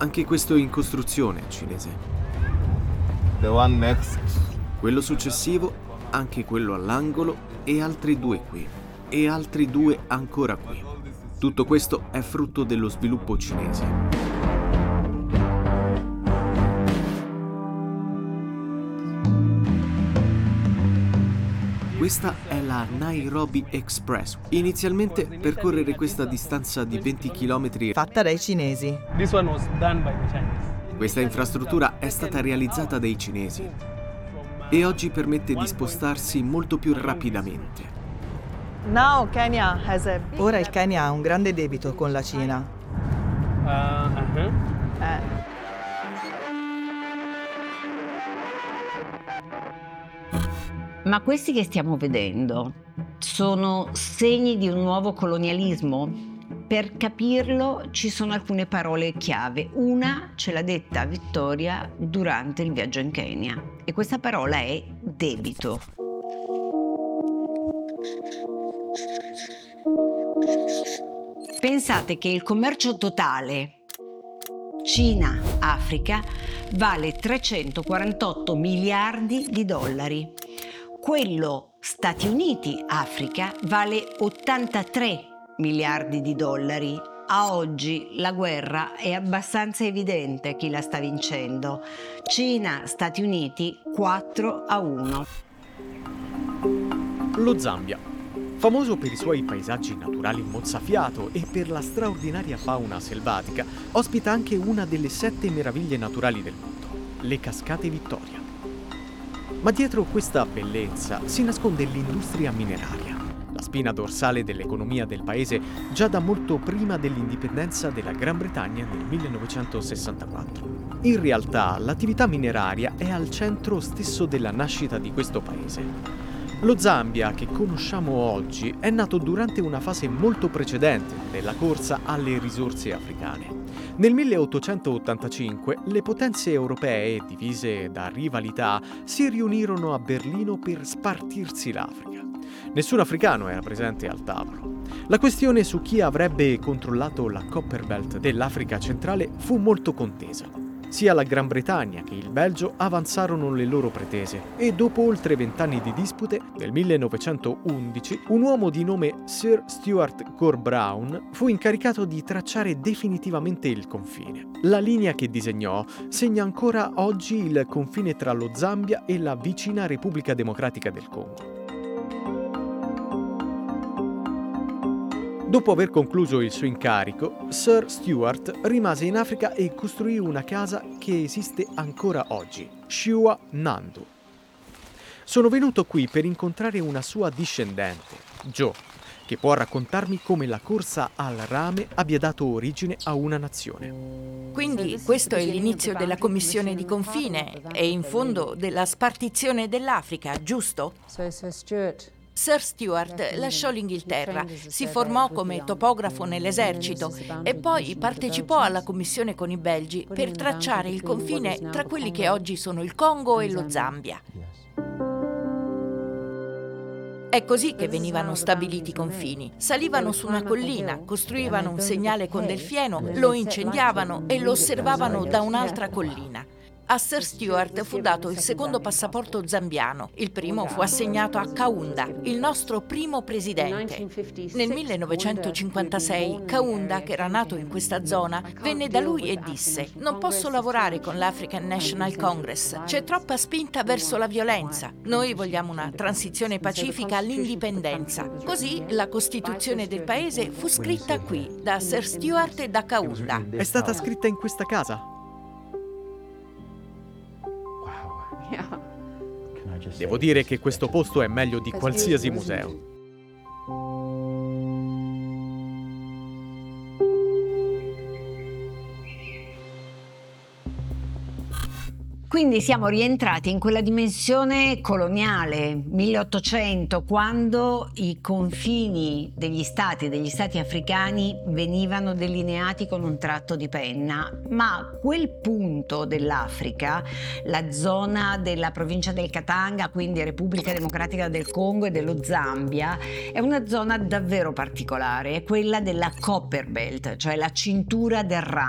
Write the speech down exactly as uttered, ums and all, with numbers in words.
Anche questo in costruzione è cinese. The one next. Quello successivo, anche quello all'angolo e altri due qui. E altri due ancora qui. Tutto questo è frutto dello sviluppo cinese. Questa è la Nairobi Express. Inizialmente percorrere questa distanza di venti chilometri fatta dai cinesi. This one was done by the Chinese. Questa infrastruttura è stata realizzata dai cinesi e oggi permette di spostarsi molto più rapidamente. Now Kenya has a big... Ora il Kenya ha un grande debito con la Cina. Uh, uh-huh. Eh. Ma questi che stiamo vedendo sono segni di un nuovo colonialismo? Per capirlo ci sono alcune parole chiave. Una ce l'ha detta Vittoria durante il viaggio in Kenya e questa parola è debito. Pensate che il commercio totale Cina-Africa vale trecentoquarantotto miliardi di dollari. Quello Stati Uniti-Africa vale ottantatré miliardi di dollari. A oggi la guerra è abbastanza evidente chi la sta vincendo. Cina-Stati Uniti quattro a uno. Lo Zambia, famoso per i suoi paesaggi naturali mozzafiato e per la straordinaria fauna selvatica, ospita anche una delle sette meraviglie naturali del mondo, le Cascate Vittoria. Ma dietro questa bellezza si nasconde l'industria mineraria, la spina dorsale dell'economia del paese già da molto prima dell'indipendenza della Gran Bretagna nel millenovecentosessantaquattro. In realtà l'attività mineraria è al centro stesso della nascita di questo paese. Lo Zambia che conosciamo oggi è nato durante una fase molto precedente della corsa alle risorse africane. Nel milleottocentottantacinque le potenze europee, divise da rivalità, si riunirono a Berlino per spartirsi l'Africa. Nessun africano era presente al tavolo. La questione su chi avrebbe controllato la Copperbelt dell'Africa centrale fu molto contesa. Sia la Gran Bretagna che il Belgio avanzarono le loro pretese e dopo oltre vent'anni di dispute, nel millenovecentoundici, un uomo di nome Sir Stuart Gore Brown fu incaricato di tracciare definitivamente il confine. La linea che disegnò segna ancora oggi il confine tra lo Zambia e la vicina Repubblica Democratica del Congo. Dopo aver concluso il suo incarico, Sir Stuart rimase in Africa e costruì una casa che esiste ancora oggi, Shua Nandu. Sono venuto qui per incontrare una sua discendente, Jo, che può raccontarmi come la corsa al rame abbia dato origine a una nazione. Quindi questo è l'inizio della commissione di confine e in fondo della spartizione dell'Africa, giusto? Sir Stuart lasciò l'Inghilterra, si formò come topografo nell'esercito e poi partecipò alla commissione con i belgi per tracciare il confine tra quelli che oggi sono il Congo e lo Zambia. È così che venivano stabiliti i confini. Salivano su una collina, costruivano un segnale con del fieno, lo incendiavano e lo osservavano da un'altra collina. A Sir Stuart fu dato il secondo passaporto zambiano. Il primo fu assegnato a Kaunda, il nostro primo presidente. Nel millenovecentocinquantasei, Kaunda, che era nato in questa zona, venne da lui e disse: «Non posso lavorare con l'African National Congress. C'è troppa spinta verso la violenza. Noi vogliamo una transizione pacifica all'indipendenza». Così la Costituzione del paese fu scritta qui, da Sir Stuart e da Kaunda. È stata scritta in questa casa? Devo dire che questo posto è meglio di qualsiasi museo. Quindi siamo rientrati in quella dimensione coloniale, milleottocento, quando i confini degli stati, degli stati africani venivano delineati con un tratto di penna, ma quel punto dell'Africa, la zona della provincia del Katanga, quindi Repubblica Democratica del Congo e dello Zambia, è una zona davvero particolare, è quella della Copperbelt, cioè la cintura del rame.